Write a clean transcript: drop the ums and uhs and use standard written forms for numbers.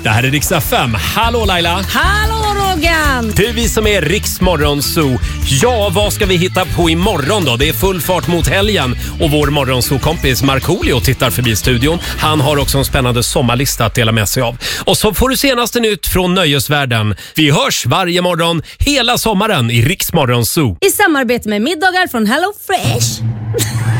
Det här är Rix FM. Hallå Laila! Hallå Rogan! Det är vi som är Rix Morgonzoo. Ja, vad ska vi hitta på imorgon då? Det är full fart mot helgen och vår Morgonzoo-kompis Markoolio tittar förbi studion. Han har också en spännande sommarlista att dela med sig av. Och så får du senaste nytt från nöjesvärlden. Vi hörs varje morgon hela sommaren i Rix Morgonzoo. I samarbete med middagar från Hello Fresh.